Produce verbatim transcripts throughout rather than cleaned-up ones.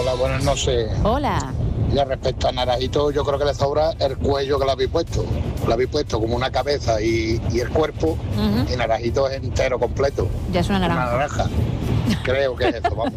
Hola, buenas noches. Hola. Ya respecto a Naranjito, yo creo que le sobra el cuello que le habéis puesto. Lo habéis puesto como una cabeza y, y el cuerpo, uh-huh. y Naranjito es entero, completo. Ya es una naranja. Una naranja. Creo que es eso, vamos.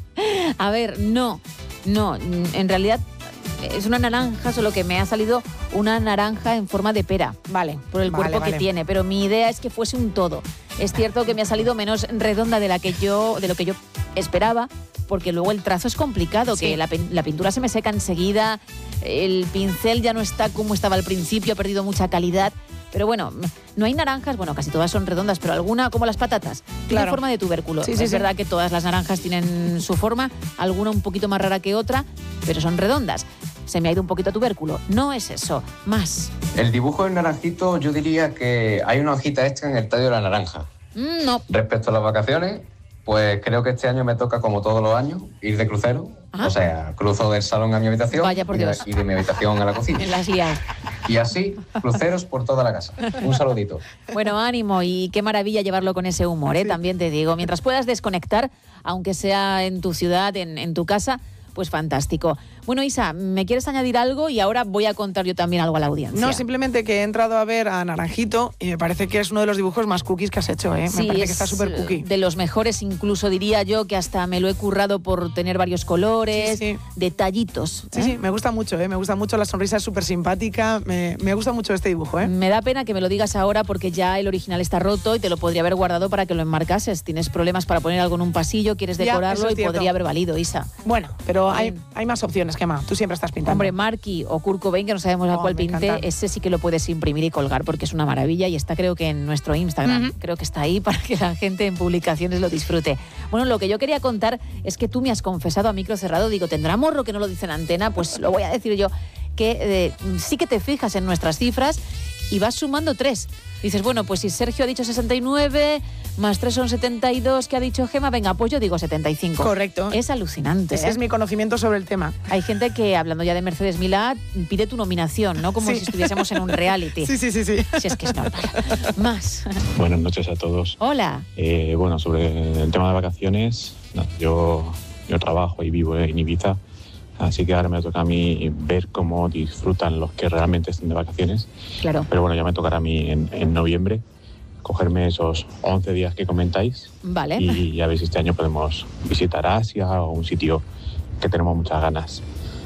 A ver, no, no, en realidad es una naranja, solo que me ha salido una naranja en forma de pera. Vale. Por el vale, cuerpo vale. que tiene, pero mi idea es que fuese un todo. Es cierto que me ha salido menos redonda de la que yo, de lo que yo esperaba, porque luego el trazo es complicado, sí. que la, la pintura se me seca enseguida, el pincel ya no está como estaba al principio, ha perdido mucha calidad. Pero bueno, no hay naranjas, bueno, casi todas son redondas, pero alguna, como las patatas, tiene claro. forma de tubérculo. Sí, es sí, verdad sí. que todas las naranjas tienen su forma, alguna un poquito más rara que otra, pero son redondas. Se me ha ido un poquito a tubérculo. No es eso, más. El dibujo del naranjito, yo diría que hay una hojita extra en el tallo de la naranja. Mm, no. Respecto a las vacaciones, pues creo que este año me toca, como todos los años, ir de crucero. Ah. O sea, cruzo del salón a mi habitación. Vaya por Dios. Y de, y de mi habitación a la cocina. En las liadas. Y así, cruceros por toda la casa. Un saludito. Bueno, ánimo, y qué maravilla llevarlo con ese humor, ¿eh? Sí. También te digo, mientras puedas desconectar, aunque sea en tu ciudad, en, en tu casa, pues fantástico. Bueno, Isa, ¿me quieres añadir algo? Y ahora voy a contar yo también algo a la audiencia. No, simplemente que he entrado a ver a Naranjito y me parece que es uno de los dibujos más cookies que has hecho, ¿eh? Sí, me parece es que está súper cookie. De los mejores, incluso diría yo, que hasta me lo he currado por tener varios colores, sí, sí. detallitos. ¿eh? Sí, sí, me gusta mucho, ¿eh? Me gusta mucho, la sonrisa es súper simpática, me, me gusta mucho este dibujo, ¿eh? Me da pena que me lo digas ahora porque ya el original está roto y te lo podría haber guardado para que lo enmarcases. Tienes problemas para poner algo en un pasillo, quieres decorarlo ya, y podría haber valido, Isa. Bueno, pero hay, hay más opciones, Gemma. Tú siempre estás pintando. Hombre, Marky o Kurt Cobain, que no sabemos a oh, cuál pinté, ese sí que lo puedes imprimir y colgar porque es una maravilla y está, creo que en nuestro Instagram. Uh-huh. Creo que está ahí para que la gente en publicaciones lo disfrute. Bueno, lo que yo quería contar es que tú me has confesado a micro cerrado, digo, ¿tendrá morro que no lo dice en antena? Pues lo voy a decir yo, que eh, sí que te fijas en nuestras cifras y vas sumando tres. Dices, bueno, pues si Sergio ha dicho sesenta y nueve, más tres son setenta y dos, que ha dicho Gemma, venga, pues yo digo setenta y cinco. Correcto. Es alucinante. Ese ¿eh? es mi conocimiento sobre el tema. Hay gente que, hablando ya de Mercedes Milá, pide tu nominación, ¿no? Como sí. si estuviésemos en un reality. Sí, sí, sí, sí. Si es que es normal. Más. Buenas noches a todos. Hola. Eh, bueno, sobre el tema de vacaciones, no, yo, yo trabajo y vivo en Ibiza. Así que ahora me toca a mí ver cómo disfrutan los que realmente están de vacaciones. Claro. Pero bueno, ya me tocará a mí en, en noviembre cogerme esos once días que comentáis. Vale. Y a ver si este año podemos visitar Asia o un sitio que tenemos muchas ganas.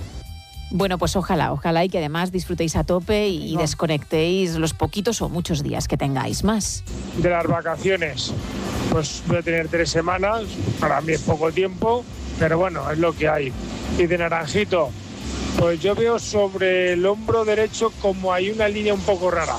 Bueno, pues ojalá, ojalá y que además disfrutéis a tope y no. desconectéis los poquitos o muchos días que tengáis más. De las vacaciones, pues voy a tener tres semanas, para mí es poco tiempo, pero bueno, es lo que hay. Y de Naranjito, pues yo veo sobre el hombro derecho como hay una línea un poco rara.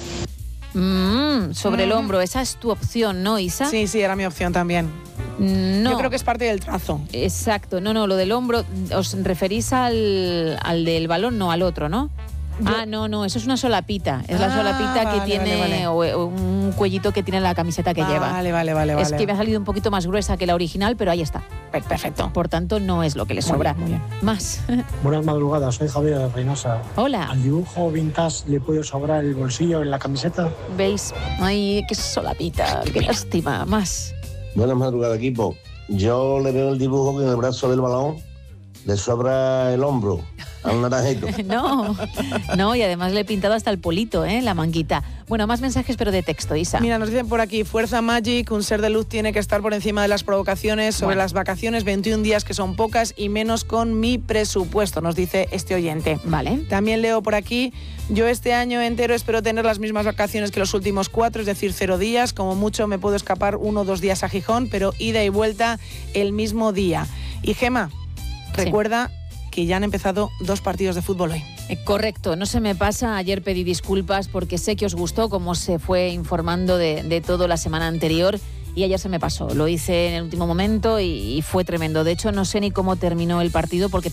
Mm, sobre mm. el hombro, esa es tu opción, ¿no, Isa? Sí, sí, era mi opción también. No. Yo creo que es parte del trazo. Exacto, no, no, lo del hombro, os referís al, al del balón, no al otro, ¿no? Yo... Ah, no, no, eso es una solapita. Es ah, la solapita vale, que tiene, vale, vale. O, o un cuellito que tiene la camiseta que vale, lleva. Vale, vale, vale. Es que me ha salido un poquito más gruesa que la original, pero ahí está. Perfecto. Por tanto, no es lo que le sobra. Muy bien, muy bien. Más. Buenas madrugadas, soy Javier de Reynosa. Hola. ¿Al dibujo vintage le puede sobrar el bolsillo en la camiseta? ¿Veis? Ay, qué solapita, qué lástima. Más. Buenas madrugadas, equipo. Yo le veo el dibujo que en el brazo del balón le sobra el hombro a un naranjito. No, no, y además le he pintado hasta el polito, ¿eh? La manguita. Bueno, más mensajes, pero de texto, Isa. Mira, nos dicen por aquí, Fuerza Magic, un ser de luz tiene que estar por encima de las provocaciones. Sobre bueno. las vacaciones, veintiún días que son pocas y menos con mi presupuesto, nos dice este oyente. Vale. También leo por aquí, yo este año entero espero tener las mismas vacaciones que los últimos cuatro, es decir, cero días. Como mucho me puedo escapar uno o dos días a Gijón, pero ida y vuelta el mismo día. Y Gemma, recuerda... Sí. que ya han empezado dos partidos de fútbol hoy. Correcto, no se me pasa. Ayer pedí disculpas porque sé que os gustó cómo se fue informando de, de todo la semana anterior y ayer se me pasó. Lo hice en el último momento y, y fue tremendo. De hecho, no sé ni cómo terminó el partido porque